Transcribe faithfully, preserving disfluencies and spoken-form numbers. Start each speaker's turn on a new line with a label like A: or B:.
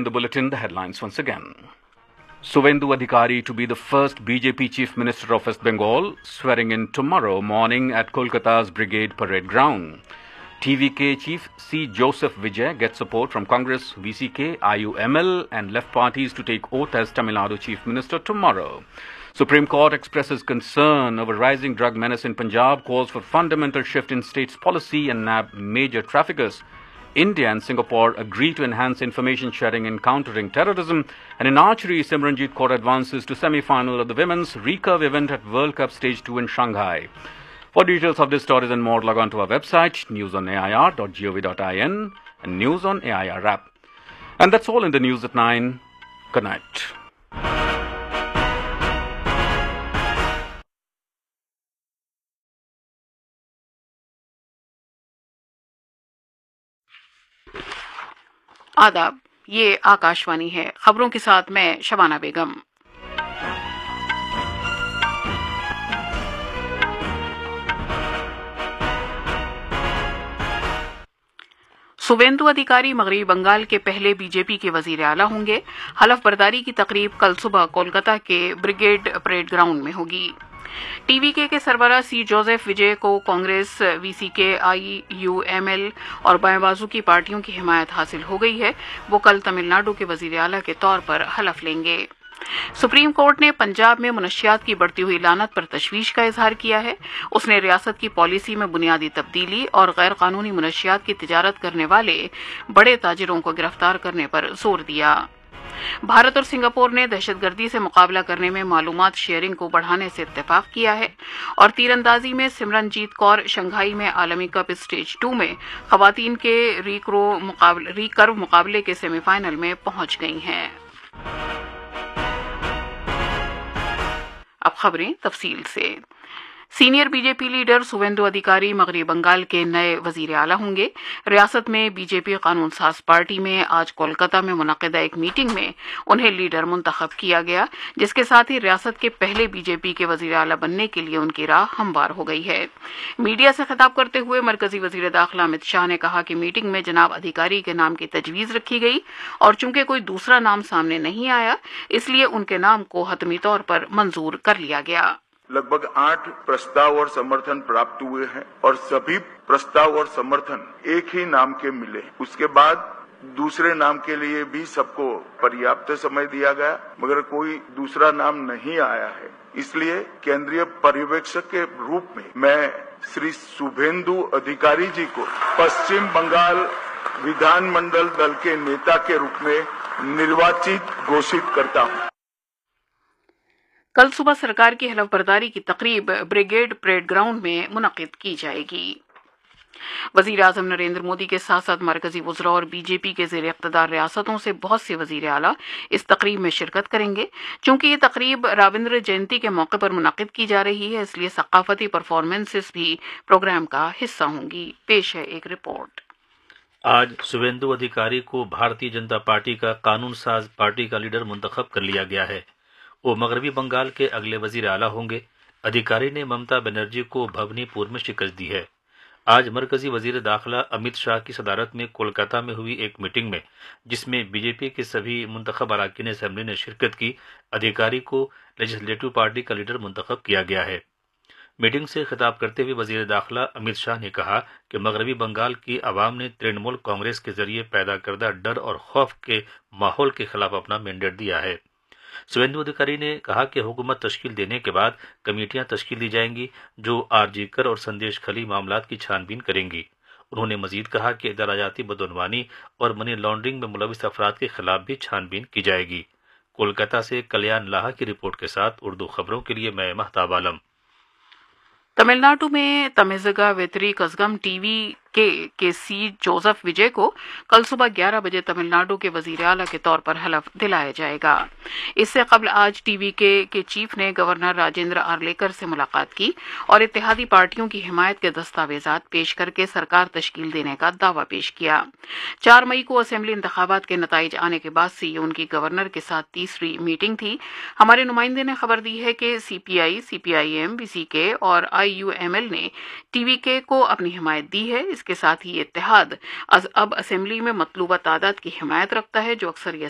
A: in the bulletin, the headlines once again. Suvendu Adhikari to be the first B J P Chief Minister of West Bengal, swearing in tomorrow morning at Kolkata's Brigade Parade Ground. T V K Chief C. Joseph Vijay gets support from Congress, V C K, I U M L and left parties to take oath as Tamil Nadu Chief Minister tomorrow. Supreme Court expresses concern over rising drug menace in Punjab, calls for fundamental shift in state's policy and nab major traffickers. India and Singapore agree to enhance information sharing in countering terrorism. And in archery, Simranjit Kaur advances to semi-final of the women's recurve event at World Cup Stage two in Shanghai. For details of these stories and more, log on to our website, news on A I R dot gov dot in and News on A I R app. And that's all in the news at nine. Good night.
B: आदाब, ये आकाशवाणी है। खबरों के साथ मैं शबाना बेगम। सुवेंदु अधिकारी मगरबी बंगाल के पहले बीजेपी के वजीर आला होंगे। हलफ बर्दारी की तकरीब कल सुबह कोलकाता के ब्रिगेड परेड ग्राउंड में होगी। टीवीके के सरबराह सी जोसेफ विजय को कांग्रेस, वीसीके, आईयूएमएल और बाएं बाजू की पार्टियों की हिमायत हासिल हो गई है। वो कल तमिलनाडु के वजीर आला के तौर पर हलफ लेंगे। सुप्रीम कोर्ट ने पंजाब में मनशियात की बढ़ती हुई लानत पर तशवीश का इजहार किया है। उसने रियासत की पॉलिसी में बुनियादी तब्दीली और गैर कानूनी मनशियात की तिजारत करने वाले बड़े ताजिरों को गिरफ्तार करने पर जोर दिया। भारत और सिंगापुर ने दहशतगर्दी से मुकाबला करने में मालूमात शेयरिंग को बढ़ाने से इत्तेफाक किया है और तीरंदाजी में सिमरनजीत कौर शंघाई में आलमी कप स्टेज टू में खवातीन के रिकरो मुकाबले रिकर्व मुकाबले के सेमीफाइनल में पहुंच गई हैं। अब खबरें तफसील से। सीनियर बीजेपी लीडर सुवेंदु अधिकारी मगरबी बंगाल के नए वजीर आला होंगे। रियासत में बीजेपी कानून साज पार्टी में आज कोलकाता में मुनक़िदा एक मीटिंग में उन्हें लीडर मुंतखब किया गया, जिसके साथ ही रियासत के पहले बीजेपी के वजीर आला बनने के लिए उनकी राह हमवार हो गई है। मीडिया से खिताब करते हुए मरकजी वजीर दाखिला अमित शाह ने कहा कि मीटिंग में जनाब अधिकारी के नाम की तजवीज़ रखी गई और चूंकि कोई दूसरा नाम सामने नहीं आया, इसलिए उनके नाम को हतमी तौर पर मंजूर कर लिया गया।
C: लगभग आठ प्रस्ताव और समर्थन प्राप्त हुए हैं और सभी प्रस्ताव और समर्थन एक ही नाम के मिले। उसके बाद दूसरे नाम के लिए भी सबको पर्याप्त समय दिया गया, मगर कोई दूसरा नाम नहीं आया है। इसलिए केंद्रीय पर्यवेक्षक के रूप में मैं श्री शुभेंदु अधिकारी जी को पश्चिम बंगाल विधानमंडल दल के नेता के रूप में निर्वाचित घोषित करता हूं।
B: कल सुबह सरकार की हलफ बर्दारी की तकरीब ब्रिगेड परेड ग्राउंड में मुनक़िद की जाएगी। वजीर आजम नरेंद्र मोदी के साथ साथ मरकजी वज़रा और बीजेपी के ज़ेर इक़्तिदार रियासतों से बहुत से वजीर आला इस तकरीब में शिरकत करेंगे। चूंकि ये तकरीब रविंद्र जयंती के मौके पर मुनक़िद की जा रही है, इसलिए सक़ाफ़ती परफॉर्मेंसेस भी प्रोग्राम का हिस्सा होंगी। पेश है एक रिपोर्ट।
D: आज सुवेंदु अधिकारी को भारतीय जनता पार्टी का कानून साज पार्टी का लीडर मुंतखब कर लिया गया है। वो मगरबी बंगाल के अगले वजीर आला होंगे। अधिकारी ने ममता बनर्जी को भवनीपुर में शिकस्त दी है। आज मरकजी वजीर दाखिला अमित शाह की सदारत में कोलकाता में हुई एक मीटिंग में, जिसमें बीजेपी के सभी मुंतखब अरकान असेंबली ने शिरकत की, अधिकारी को लेजिस्लेटिव पार्टी का लीडर मुंतखब किया गया है। मीटिंग से खिताब करते हुए वजीर दाखिला अमित शाह ने कहा कि मगरबी बंगाल की आवाम ने तृणमूल कांग्रेस के जरिए पैदा करदा डर और खौफ के माहौल के खिलाफ अपना मैंडेट दिया है। सुवेंदु अधिकारी ने कहा कि हुकूमत तश्कील देने के बाद कमेटियां तश्कील दी जाएंगी जो आरजीकर और संदेश खली मामलात की छानबीन करेंगी। उन्होंने मजीद कहा कि दराजाती बदअनवानी और मनी लॉन्ड्रिंग में मुलविस अफराद के खिलाफ भी छानबीन की जाएगी। कोलकाता से कल्याण लाहा की रिपोर्ट के साथ उर्दू खबरों के लिए मैं महताब आलम।
B: तमिलनाडु में तमिज़गा वेतरी कज़गम टीवी के के सी जोसेफ विजय को कल सुबह ग्यारह बजे तमिलनाडु के वजीर आला के तौर पर हलफ दिलाया जाएगा। इससे कबल आज टीवी के के चीफ ने गवर्नर राजेंद्र आर्लेकर से मुलाकात की और इत्तेहादी पार्टियों की हिमायत के दस्तावेजात पेश करके सरकार तश्कील देने का दावा पेश किया। चार मई को असेंबली इंतखाबात के नताइज आने के बाद से ये उनकी गवर्नर के साथ तीसरी मीटिंग थी। हमारे नुमाइंदे ने खबर दी है कि सीपीआई, सीपीआईएम, वीसीके और आईयूएमएल ने टीवीके को अपनी हिमायत दी है। इसके साथ ही ये इत्तेहाद अब असेंबली में मतलूबा तादाद की हिमायत रखता है, जो अक्सर